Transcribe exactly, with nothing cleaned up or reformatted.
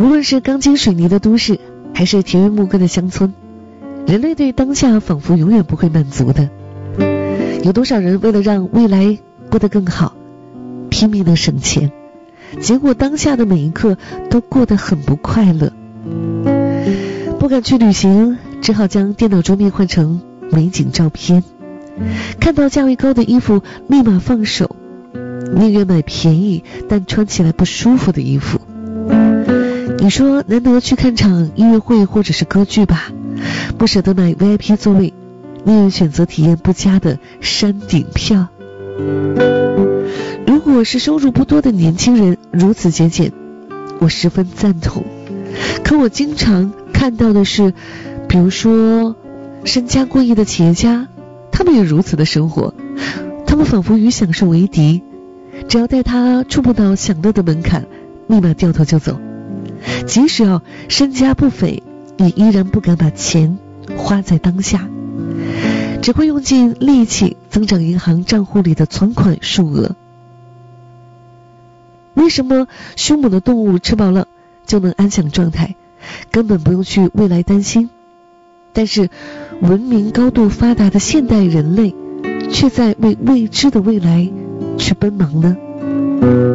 无论是钢筋水泥的都市，还是田园牧歌的乡村，人类对当下仿佛永远不会满足的。有多少人为了让未来过得更好，拼命的省钱，结果当下的每一刻都过得很不快乐。不敢去旅行，只好将电脑桌面换成美景照片，看到价位高的衣服立马放手，宁愿买便宜但穿起来不舒服的衣服。你说难得去看场音乐会或者是歌剧吧，不舍得买 V I P 座位，宁愿选择体验不佳的山顶票。如果是收入不多的年轻人如此节俭，我十分赞同。可我经常看到的是，比如说身家过亿的企业家，他们也如此的生活，他们仿佛与享受为敌，只要带他触碰到享乐的门槛，立马掉头就走。即使哦身家不菲，也依然不敢把钱花在当下，只会用尽力气增长银行账户里的存款数额。为什么凶猛的动物吃饱了就能安享状态，根本不用去未来担心，但是文明高度发达的现代人类却在为未知的未来去奔忙呢？